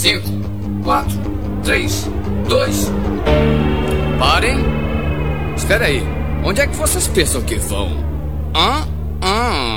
5, 4, 3, 2. Parem. Espera aí. Onde é que vocês pensam que vão? Hã?